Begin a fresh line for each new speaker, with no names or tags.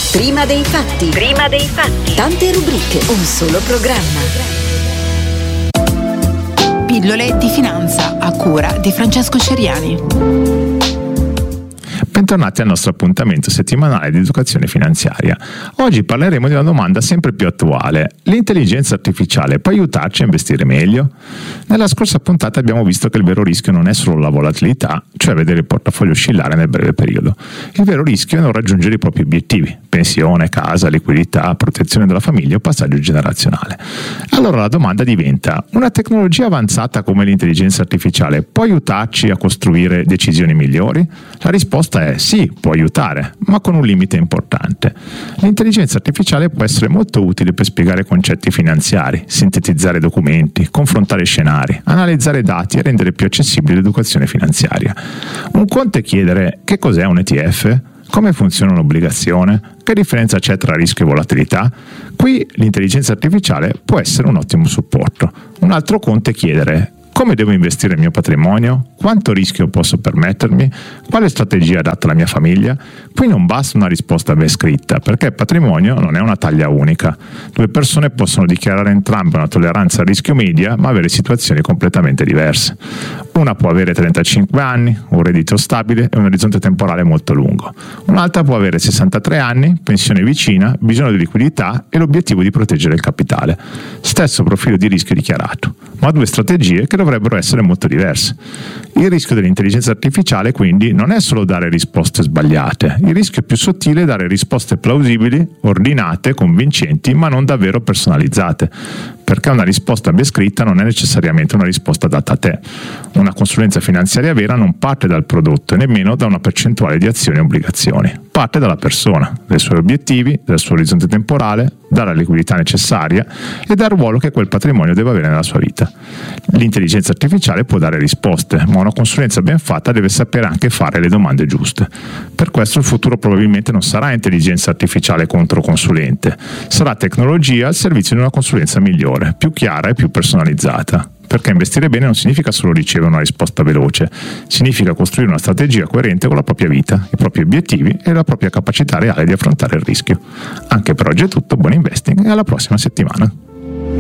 Prima dei fatti. Prima dei fatti. Tante rubriche, un solo programma.
Pillole di finanza a cura di Francesco Ceriani.
Bentornati al nostro appuntamento settimanale di educazione finanziaria. Oggi parleremo di una domanda sempre più attuale. L'intelligenza artificiale può aiutarci a investire meglio? Nella scorsa puntata abbiamo visto che il vero rischio non è solo la volatilità, cioè vedere il portafoglio oscillare nel breve periodo. Il vero rischio è non raggiungere i propri obiettivi: pensione, casa, liquidità, protezione della famiglia o passaggio generazionale. Allora la domanda diventa: una tecnologia avanzata come l'intelligenza artificiale può aiutarci a costruire decisioni migliori? La risposta è sì, può aiutare, ma con un limite importante. L'intelligenza artificiale può essere molto utile per spiegare concetti finanziari, sintetizzare documenti, confrontare scenari, analizzare dati e rendere più accessibile l'educazione finanziaria. Un conto è chiedere: che cos'è un ETF? Come funziona un'obbligazione? Che differenza c'è tra rischio e volatilità? Qui l'intelligenza artificiale può essere un ottimo supporto. Un altro conto è chiedere: come devo investire il mio patrimonio? Quanto rischio posso permettermi? Quale strategia è adatta alla mia famiglia? Qui non basta una risposta ben scritta, perché il patrimonio non è una taglia unica. Due persone possono dichiarare entrambe una tolleranza al rischio media, ma avere situazioni completamente diverse. Una può avere 35 anni, un reddito stabile e un orizzonte temporale molto lungo. Un'altra può avere 63 anni, pensione vicina, bisogno di liquidità e l'obiettivo di proteggere il capitale. Stesso profilo di rischio dichiarato, ma due strategie che dovrebbero essere molto diverse. Il rischio dell'intelligenza artificiale quindi non è solo dare risposte sbagliate. Il rischio più sottile è dare risposte plausibili, ordinate, convincenti, ma non davvero personalizzate, perché una risposta ben scritta non è necessariamente una risposta data a te. Una consulenza finanziaria vera non parte dal prodotto e nemmeno da una percentuale di azioni e obbligazioni. Parte dalla persona, dai suoi obiettivi, dal suo orizzonte temporale, dalla liquidità necessaria e dal ruolo che quel patrimonio deve avere nella sua vita. L'intelligenza artificiale può dare risposte, ma una consulenza ben fatta deve sapere anche fare le domande giuste. Per questo il futuro probabilmente non sarà intelligenza artificiale contro consulente, sarà tecnologia al servizio di una consulenza migliore, più chiara e più personalizzata. Perché investire bene non significa solo ricevere una risposta veloce, significa costruire una strategia coerente con la propria vita, i propri obiettivi e la propria capacità reale di affrontare il rischio. Anche per oggi è tutto, buon investing e alla prossima settimana.